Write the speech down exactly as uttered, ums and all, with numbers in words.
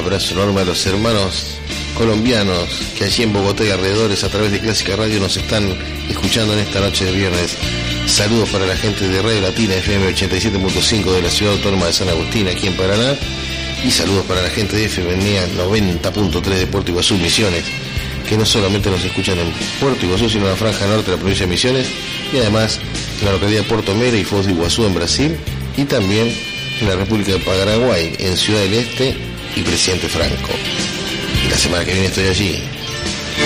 abrazo enorme a los hermanos colombianos que allí en Bogotá y alrededores a través de Clásica Radio nos están escuchando en esta noche de viernes. Saludos para la gente de Radio Latina F M ochenta y siete punto cinco de la ciudad autónoma de San Agustín, aquí en Paraná. Y saludos para la gente de F M noventa punto tres de Puerto Iguazú, Misiones, que no solamente nos escuchan en Puerto Iguazú, sino en la franja norte de la provincia de Misiones, y además en la localidad de Puerto Mera y Foz de Iguazú en Brasil, y también en la República de Paraguay, en Ciudad del Este y Presidente Franco. Y la semana que viene estoy allí.